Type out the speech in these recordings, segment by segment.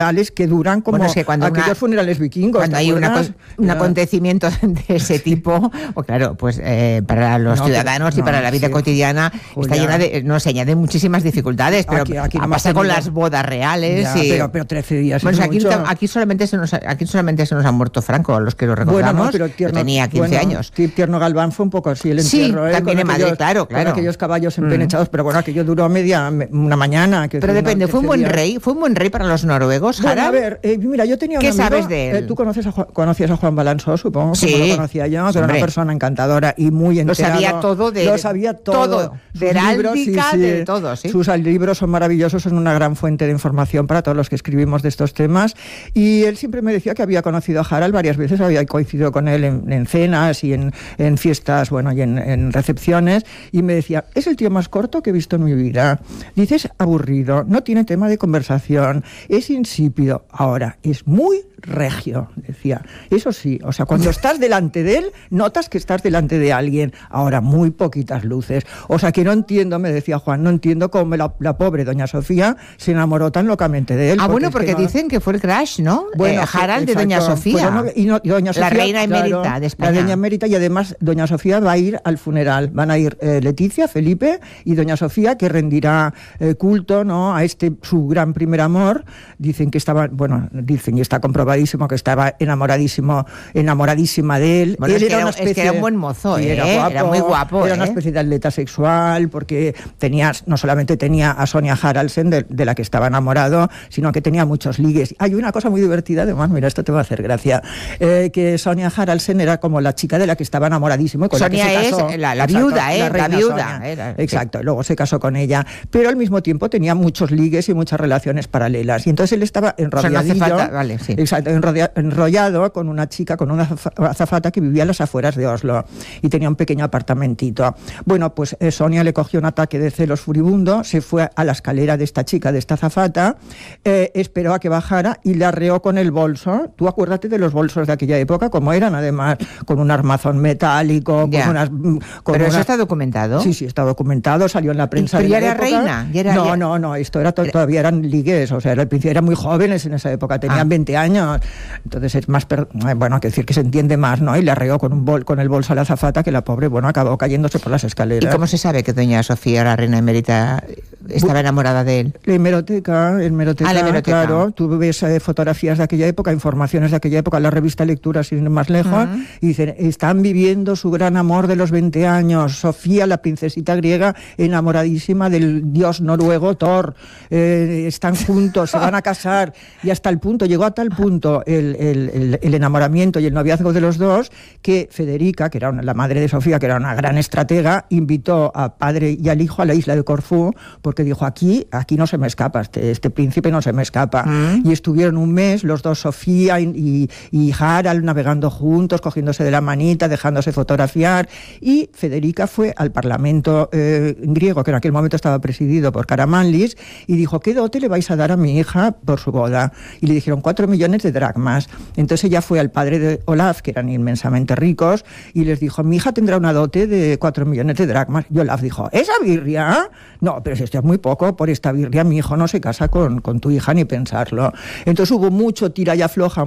que duran como es que aquellos funerales vikingos. Cuando hay un acontecimiento de ese tipo, o claro, pues para los ciudadanos y para la vida cotidiana, Julia, está llena se añaden muchísimas dificultades, pero aquí pasa con las bodas reales. Pero 13 días. Bueno, aquí solamente se nos ha muerto Franco, a los que lo recordamos. Pero tenía 15 años. Tierno Galván fue un poco así el entierro. Sí, también en Madrid, claro. Con aquellos caballos empenechados, pero bueno, aquello duró una mañana. Pero depende, ¿fue un buen rey para los noruegos, Harald? Bueno, a ver, mira, yo tenía un amigo. ¿Qué sabes de él? Tú conocías a Juan Balansó, supongo, sí, como lo conocía yo, que era una persona encantadora y muy enterado. Lo sabía todo. De heráldica, de todo, sí. Sus libros son maravillosos, son una gran fuente de información para todos los que escribimos de estos temas. Y él siempre me decía que había conocido a Harald varias veces, había coincidido con él en cenas y en fiestas, bueno, y en recepciones, y me decía, es el tío más corto que he visto en mi vida. Dices, aburrido, no tiene tema de conversación, es insípido. Ahora, es muy regio, decía. Eso sí, o sea, cuando estás delante de él, notas que estás delante de alguien. Ahora, muy poquitas luces. O sea, que no entiendo, me decía Juan, no entiendo cómo la pobre doña Sofía se enamoró tan locamente de él. Porque dicen que fue el crash, ¿no? Bueno, Harald de doña Sofía. Y doña Sofía, la reina emérita de España. La reina emérita, y además doña Sofía va a ir al funeral. Van a ir Leticia, Felipe y doña Sofía, que rendirá culto, ¿no?, a su gran primer amor. Dicen que estaba, dicen y está comprobadísimo que estaba enamoradísima de él. Bueno, él es que era un buen mozo, era muy guapo. Era una especie de atleta sexual, porque no solamente tenía a Sonia Haraldsen, de la que estaba enamorado, sino que tenía muchos ligues. Hay una cosa muy divertida, además, mira, esto te va a hacer gracia, que Sonia Haraldsen era como la chica de la que estaba enamoradísimo. Con Sonia la que se casó. Es la viuda, la viuda. Exacto, sí. Luego se casó con ella, pero al mismo tiempo tenía muchos ligues y muchas relaciones paralelas. Y entonces él estaba enrollado con una chica, con una azafata que vivía a las afueras de Oslo y tenía un pequeño apartamentito. Bueno, pues Sonia le cogió un ataque de celos furibundo, se fue a la escalera de esta chica, de esta azafata, esperó a que bajara y le arreó con el bolso. Tú acuérdate de los bolsos de aquella época, como eran, además, con un armazón metálico, ¿Pero eso está documentado? Sí, está documentado, salió en la prensa. ¿Pero ya era reina? No, esto era todavía eran ligues, o sea, eran muy jóvenes en esa época, tenían 20 años, entonces es más, que decir que se entiende más, ¿no? Y le arreó con el bolso a la azafata, que la pobre, acabó cayéndose por las escaleras. ¿Y cómo se sabe que doña Sofía, la reina emérita, estaba enamorada de él? La hemeroteca, claro, tú ves fotografías de aquella época, informaciones de aquella época, la revista Lectura, sin ir más lejos, y dicen, están viviendo su gran amor de los 20 años, Sofía, la princesita griega, enamoradísima del dios noruego Thor, están juntos, se van a casar, y llegó a tal punto el enamoramiento y el noviazgo de los dos, que Federica, que era la madre de Sofía, que era una gran estratega, invitó al padre y al hijo a la isla de Corfú, porque dijo, aquí no se me escapa, este príncipe no se me escapa. Y estuvieron un mes, los dos, Sofía y Harald, navegando juntos, cogiéndose de la manita, dejándose fotografiar, y Federica fue al Parlamento griego, que en aquel momento estaba presidido por Karamanlis, y dijo, ¿qué dote le vais a dar a mi hija por su boda? Y le dijeron 4 millones de dracmas. Entonces ella fue al padre de Olaf, que eran inmensamente ricos, y les dijo, mi hija tendrá una dote de 4 millones de dracmas. Y Olaf dijo, ¿esa birria? No, pero si esto es muy poco, por esta birria mi hijo no se casa con tu hija ni pensarlo. Entonces hubo mucho tira y afloja,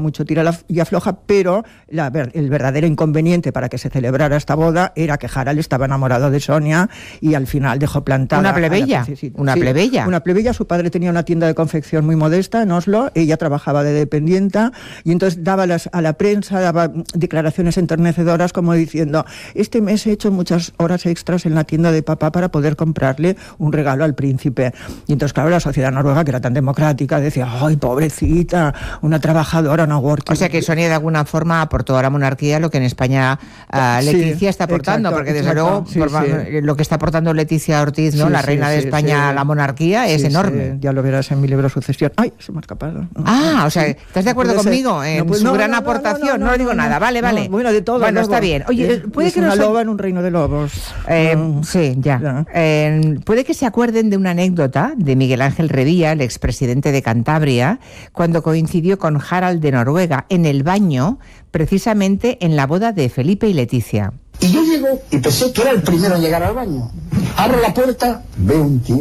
pero el verdadero inconveniente para que se celebrara esta boda era que Harald estaba enamorado de Sonia y al final dejó plantada una plebeya. Una plebeya. Su padre tenía una tienda de confección muy modesta en Oslo, ella trabajaba de dependienta y entonces daba a la prensa, daba declaraciones enternecedoras como diciendo, este mes he hecho muchas horas extras en la tienda de papá para poder comprarle un regalo al príncipe. Y entonces, claro, la sociedad noruega, que era tan democrática, decía, ¡ay, pobrecita! Una trabajadora, una working. O sea que Sonia de alguna forma aportó a la monarquía lo que en España Leticia está aportando, porque desde luego lo que está aportando Leticia Ortiz, ¿no? La reina de España a la monarquía es enorme. Ya lo verás en mi libro Sucesión. ¡Ay, se me ha escapado! O sea, ¿estás de acuerdo conmigo en su gran aportación? No digo nada, vale. Bueno, de todo. Bueno, está bien. Oye, puede que una loba en un reino de lobos. Sí, ya. Puede que se acuerden de una anécdota de Miguel Ángel Revilla, el expresidente de Cantabria, cuando coincidió con Harald de Noruega en el baño, precisamente en la boda de Felipe y Leticia. Y yo llego y pensé que era el primero en llegar al baño. Abro la puerta, veo un tío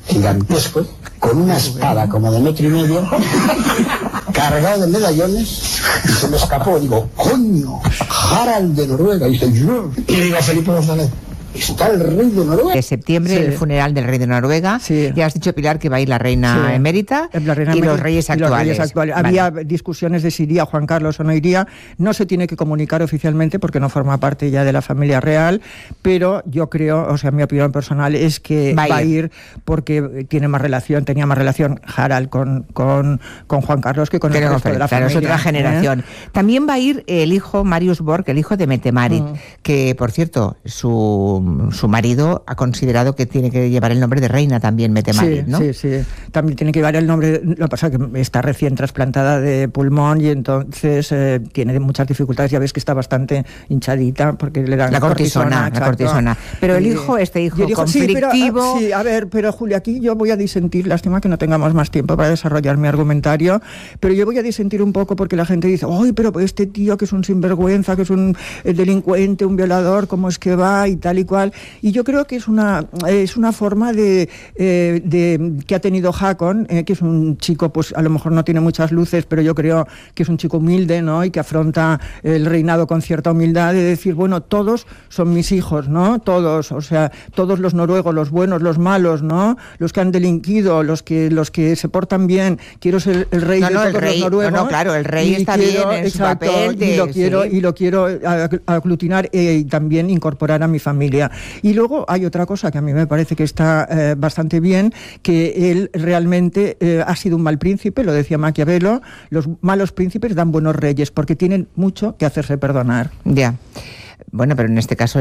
gigantesco, con una espada como de 1,5 metros, cargado de medallones, y se me escapó. Digo, coño, Harald de Noruega. Y dice, yo. Y digo, Felipe González, ¿está el rey de Noruega? De septiembre, el funeral del rey de Noruega. Ya has dicho, Pilar, que va a ir la reina emérita y los reyes actuales. Había discusiones de si iría Juan Carlos o no iría. No se tiene que comunicar oficialmente porque no forma parte ya de la familia real, pero yo creo, o sea, mi opinión personal es que va a ir porque tenía más relación Harald con Juan Carlos que con el resto de la familia. Es otra generación. También va a ir el hijo Marius Borg, el hijo de Mette-Marit, que, por cierto, su marido ha considerado que tiene que llevar el nombre de reina también, Mette-Marit, ¿no? Sí. También tiene que llevar el nombre. Lo que pasa es que está recién trasplantada de pulmón y entonces tiene muchas dificultades. Ya ves que está bastante hinchadita porque le dan la cortisona. Pero el hijo, conflictivo... pero Julia, aquí yo voy a disentir. Lástima que no tengamos más tiempo para desarrollar mi argumentario, pero yo voy a disentir un poco porque la gente dice, ¡ay, pero este tío que es un sinvergüenza, que es un delincuente, un violador, cómo es que va y tal y cual? Y yo creo que es una forma de que ha tenido Håkon, que es un chico, pues a lo mejor no tiene muchas luces, pero yo creo que es un chico humilde, ¿no? Y que afronta el reinado con cierta humildad, de decir, bueno, todos son mis hijos, ¿no? Todos, o sea, todos los noruegos, los buenos, los malos, ¿no? Los que han delinquido, los que se portan bien. Quiero ser el rey de todos los noruegos. No, claro, el rey está bien en su papel y lo quiero aglutinar y también incorporar a mi familia. Y luego hay otra cosa que a mí me parece que está bastante bien, que él realmente ha sido un mal príncipe, lo decía Maquiavelo, los malos príncipes dan buenos reyes porque tienen mucho que hacerse perdonar. Ya. Bueno, pero en este caso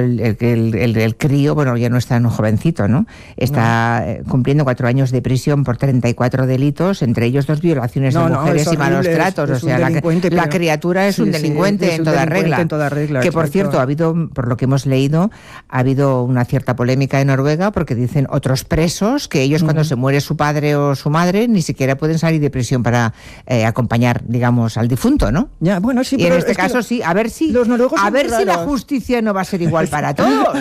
el crío, bueno, ya no es tan jovencito, ¿no? Está cumpliendo 4 años de prisión por 34 delitos, entre ellos 2 violaciones de mujeres y malos tratos. O sea, la criatura es un delincuente en toda regla. Que, por cierto, ha habido, por lo que hemos leído, ha habido una cierta polémica en Noruega porque dicen otros presos que ellos cuando se muere su padre o su madre ni siquiera pueden salir de prisión para acompañar, digamos, al difunto, ¿no? Ya, bueno, sí, y en este caso sí, a ver si la justicia no va a ser igual para todos.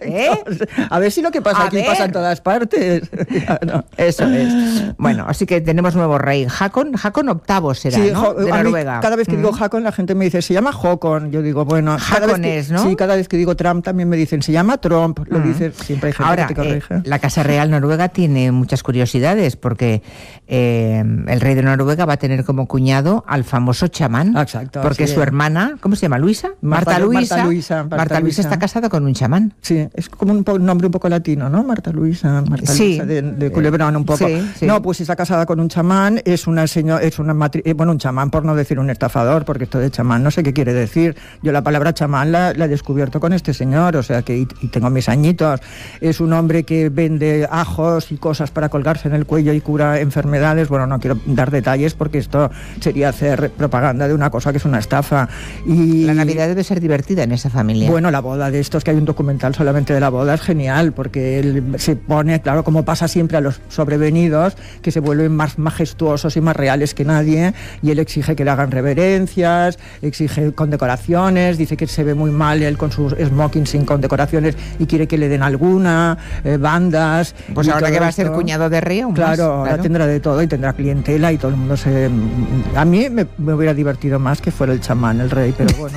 A ver si lo que pasa aquí pasa en todas partes. No. Eso es. Bueno, así que tenemos nuevo rey. Håkon VIII será, ¿no? De Noruega. Cada vez que digo Håkon, la gente me dice, se llama Håkon. Yo digo, bueno... ¿no? Sí, cada vez que digo Trump también me dicen, se llama Trump. Lo dice, siempre hay gente ahora, que te corrige. La Casa Real Noruega tiene muchas curiosidades porque el rey de Noruega va a tener como cuñado al famoso chamán. Exacto. Porque su hermana, ¿cómo se llama? ¿Luisa? Marta Luisa está casada con un chamán. Sí, es como un nombre un poco latino, ¿no? Marta Luisa de Culebrón un poco. Sí. No, pues está casada con un chamán, un chamán, por no decir un estafador, porque esto de chamán no sé qué quiere decir. Yo la palabra chamán la he descubierto con este señor, o sea que y tengo mis añitos. Es un hombre que vende ajos y cosas para colgarse en el cuello y cura enfermedades. Bueno, no quiero dar detalles porque esto sería hacer propaganda de una cosa que es una estafa. Y la Navidad debe ser divertida en esa familia. Bueno, la boda de estos, que hay un documental solamente de la boda, es genial, porque él se pone, claro, como pasa siempre a los sobrevenidos, que se vuelven más majestuosos y más reales que nadie, y él exige que le hagan reverencias, exige condecoraciones, dice que se ve muy mal él con sus smoking sin condecoraciones y quiere que le den alguna, bandas. Pues ahora que va a ser cuñado de rey, claro, ahora tendrá de todo y tendrá clientela y todo el mundo se... A mí me hubiera divertido más que fuera el chamán, el rey, pero bueno...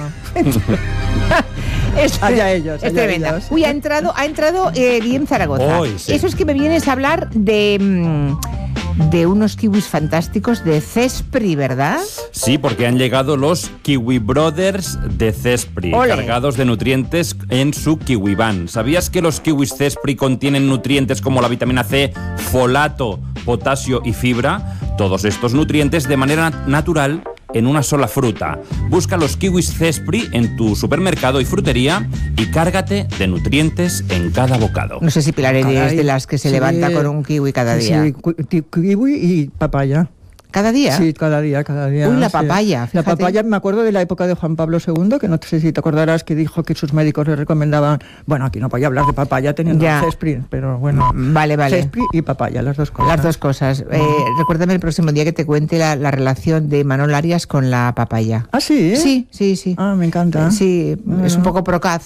Allá ellos. Es tremenda. Ellos. Uy, ha entrado Guillem Zaragoza. Sí. Eso es que me vienes a hablar de unos kiwis fantásticos de Cespri, ¿verdad? Sí, porque han llegado los Kiwi Brothers de Cespri, cargados de nutrientes en su Kiwi Van. ¿Sabías que los kiwis Cespri contienen nutrientes como la vitamina C, folato, potasio y fibra? Todos estos nutrientes de manera natural en una sola fruta. Busca los kiwis Cespri en tu supermercado y frutería y cárgate de nutrientes en cada bocado. No sé si Pilar es de las que se levanta con un kiwi cada día. Sí, kiwi y papaya. ¿Cada día? Sí, cada día. Uy, la papaya, fíjate. La papaya, me acuerdo de la época de Juan Pablo II, que no sé si te acordarás, que dijo que sus médicos le recomendaban, bueno, aquí no voy a hablar de papaya teniendo Cespri, pero bueno. Vale. Cespri y papaya, las dos cosas. Las dos cosas. Recuérdame el próximo día que te cuente la relación de Manol Arias con la papaya. ¿Ah, sí? Sí. Ah, me encanta. Sí, es un poco procaz.